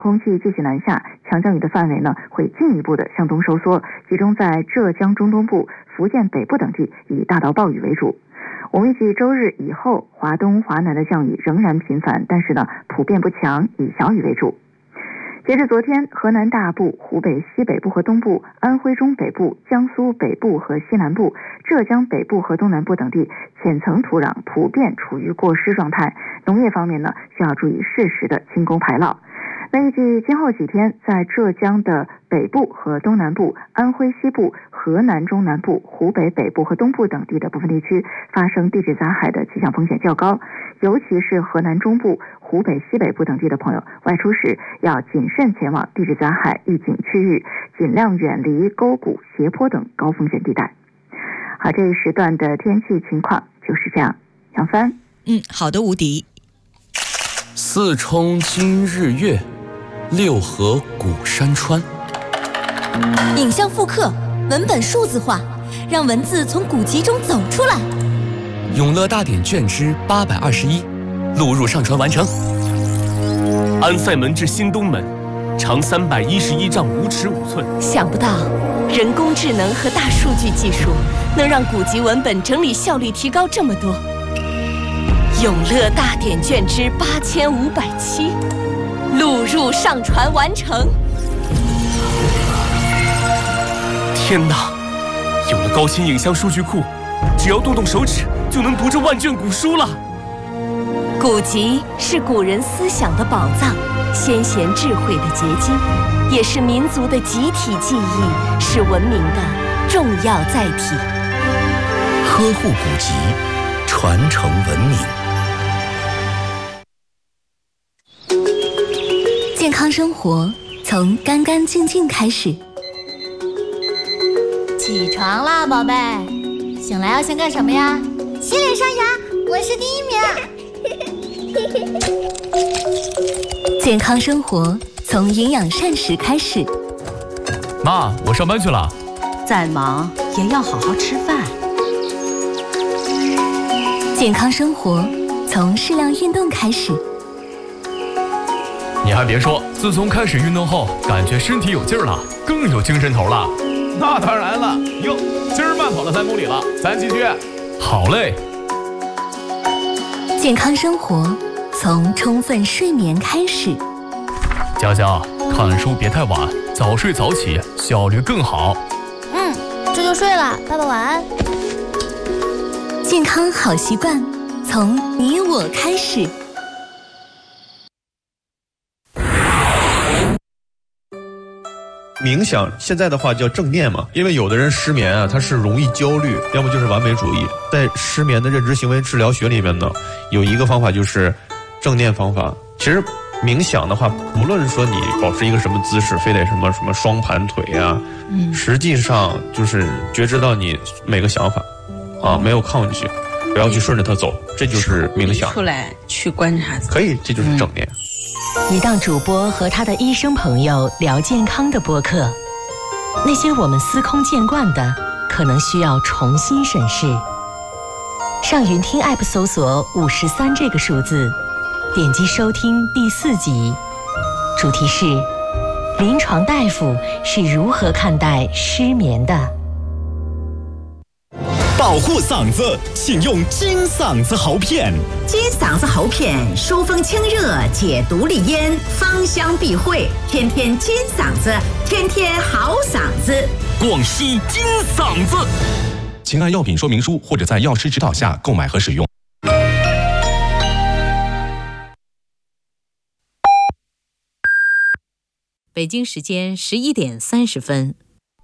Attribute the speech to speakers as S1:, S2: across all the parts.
S1: 空气继续南下，强降雨的范围呢会进一步的向东收缩，集中在浙江中东部、福建北部等地，以大到暴雨为主。我们预计周日以后，华东、华南的降雨仍然频繁，但是呢普遍不强，以小雨为主。截至昨天，河南大部、湖北西北部和东部、安徽中北部、江苏北部和西南部、浙江北部和东南部等地浅层土壤普遍处于过湿状态，农业方面呢需要注意适时的清沟排涝。那预计今后几天，在浙江的北部和东南部、安徽西部、河南中南部、湖北北部和东部等地的部分地区发生地质灾害的气象风险较高，尤其是河南中部、湖北西北部等地的朋友，外出时要谨慎前往地质灾害预警区域，尽量远离沟谷、斜坡等高风险地带。好，这一时段的天气情况就是这样。杨帆，
S2: 好的，无敌。
S3: 四冲今日月，六合古山川。
S4: 影像复刻，文本数字化，让文字从古籍中走出来。
S3: 永乐大典卷之821，录入上传完成。
S5: 安塞门至新东门，长311丈5尺5寸。
S4: 想不到，人工智能和大数据技术能让古籍文本整理效率提高这么多。永乐大典卷之8507，录入上传完成。
S5: 天哪！有了高清影像数据库，只要动动手指就能读这万卷古书了。
S4: 古籍是古人思想的宝藏，先贤智慧的结晶，也是民族的集体记忆，是文明的重要载体。
S6: 呵护古籍，传承文明。
S4: 健康生活从干干净净开始。
S7: 起床啦，宝贝！醒来要先干什么呀？
S8: 洗脸刷牙，我是第1名。
S4: 健康生活从营养膳食开始。
S9: 妈，我上班去了。
S10: 再忙也要好好吃饭。
S4: 健康生活从适量运动开始。
S9: 你还别说，自从开始运动后，感觉身体有劲儿了，更有精神头了。
S11: 那当然了，哟，今儿慢跑了3公里了，咱继续。
S9: 好嘞。
S4: 健康生活从充分睡眠开始。
S9: 佳佳，看书别太晚，早睡早起，效率更好。
S7: 这就睡了，爸爸晚安。
S4: 健康好习惯从你我开始。
S12: 冥想现在的话叫正念嘛，因为有的人失眠啊，他是容易焦虑，要么就是完美主义。在失眠的认知行为治疗学里面呢，有一个方法就是正念方法。其实冥想的话，不论说你保持一个什么姿势，非得什么双盘腿啊，实际上就是觉知到你每个想法啊，没有抗拒，不要去顺着它走，这就是冥想。
S10: 出来去观察，
S12: 可以，这就是正念。
S13: 一档主播和他的医生朋友聊健康的播客，那些我们司空见惯的，可能需要重新审视。上云听 App 搜索53这个数字，点击收听第4集，主题是临床大夫是如何看待失眠的。
S14: 保护嗓子，请用金嗓子喉片。
S15: 金嗓子喉片疏风清热，解毒利咽，芳香避秽，天天金嗓子，天天好嗓子。
S14: 广西金嗓子，请按药品说明书或者在药师指导下购买和使用。
S2: 北京时间11点30分。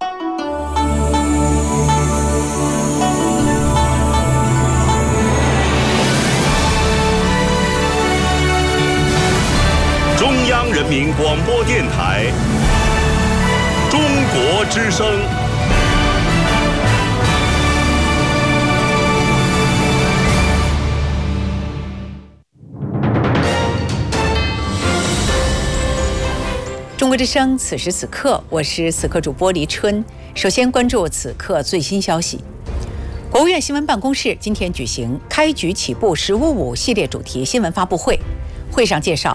S16: 中央人民广播电台中国之声。
S2: 中国之声，此时此刻，我是此刻主播黎春。首先关注此刻最新消息。国务院新闻办公室今天举行开局起步“1055”系列主题新闻发布会，会上介绍，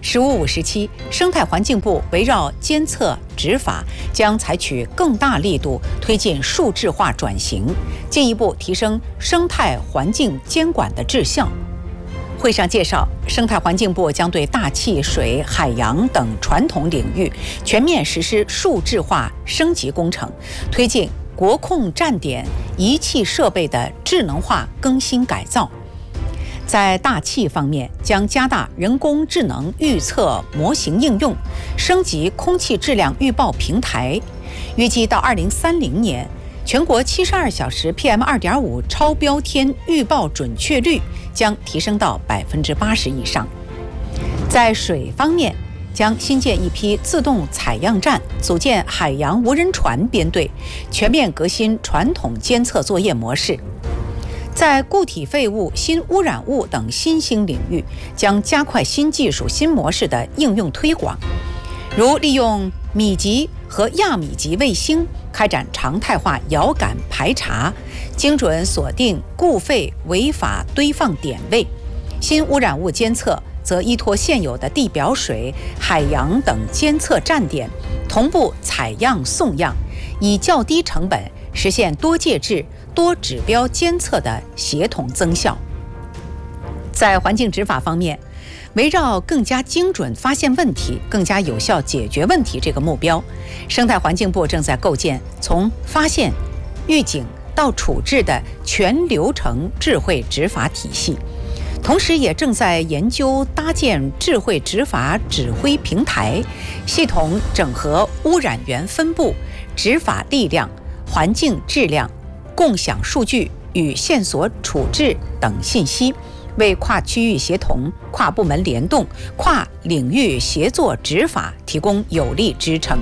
S2: 15、57，生态环境部围绕监测执法，将采取更大力度推进数字化转型，进一步提升生态环境监管的质效。会上介绍，生态环境部将对大气、水、海洋等传统领域全面实施数字化升级工程，推进国控站点仪器设备的智能化更新改造。在大气方面，将加大人工智能预测模型应用，升级空气质量预报平台。预计到2030年，全国72小时 PM2.5 超标天预报准确率将提升到80%以上。在水方面，将新建一批自动采样站，组建海洋无人船编队，全面革新传统监测作业模式。在固体废物、新污染物等新兴领域，将加快新技术、新模式的应用推广，如利用米级和亚米级卫星开展常态化遥感排查，精准锁定固废违法堆放点位；新污染物监测则依托现有的地表水、海洋等监测站点，同步采样送样，以较低成本实现多介质、多指标监测的协同增效。在环境执法方面，围绕更加精准发现问题、更加有效解决问题这个目标，生态环境部正在构建从发现、预警到处置的全流程智慧执法体系，同时也正在研究搭建智慧执法指挥平台，系统整合污染源分布、执法力量、环境质量、共享数据与线索处置等信息，为跨区域协同、跨部门联动、跨领域协作执法提供有力支撑。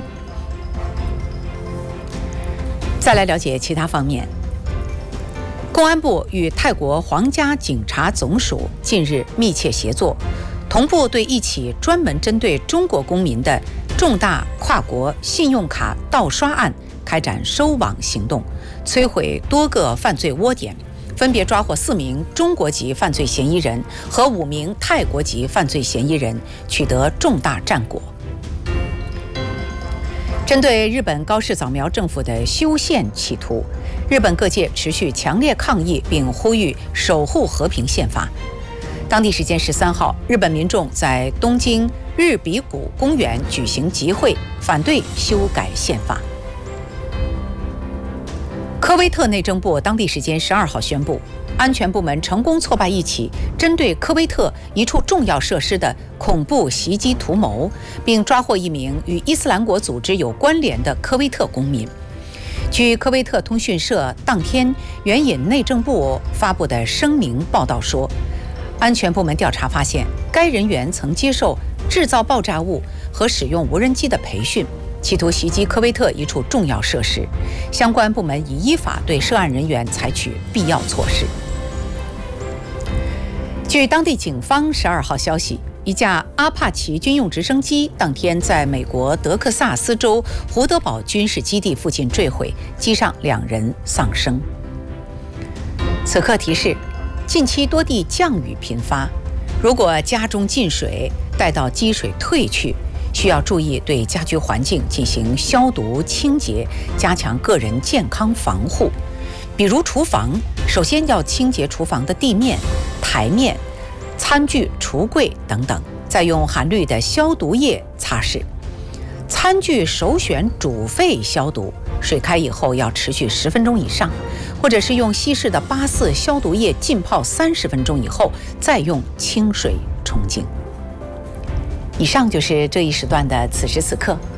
S2: 再来了解其他方面，公安部与泰国皇家警察总署近日密切协作，同步对一起专门针对中国公民的重大跨国信用卡盗刷案开展收网行动，摧毁多个犯罪窝点，分别抓获4名中国籍犯罪嫌疑人和5名泰国籍犯罪嫌疑人，取得重大战果。针对日本高市早苗政府的修宪企图，日本各界持续强烈抗议，并呼吁守护和平宪法。当地时间13号，日本民众在东京日比谷公园举行集会，反对修改宪法。科威特内政部当地时间12号宣布，安全部门成功挫败一起针对科威特一处重要设施的恐怖袭击图谋，并抓获一名与伊斯兰国组织有关联的科威特公民。据科威特通讯社当天援引内政部发布的声明报道说，安全部门调查发现，该人员曾接受制造爆炸物和使用无人机的培训，企图袭击科威特一处重要设施，相关部门已依法对涉案人员采取必要措施。据当地警方12号消息，一架阿帕奇军用直升机当天在美国德克萨斯州胡德堡军事基地附近坠毁，机上2人丧生。此刻提示，近期多地降雨频发，如果家中进水，待到积水退去，需要注意对家居环境进行消毒清洁，加强个人健康防护。比如厨房，首先要清洁厨房的地面、台面、餐具、橱柜等等，再用含氯的消毒液擦拭。餐具首选煮沸消毒，水开以后要持续10分钟以上，或者是用稀释的84消毒液浸泡30分钟以后，再用清水冲净。以上就是这一时段的此时此刻，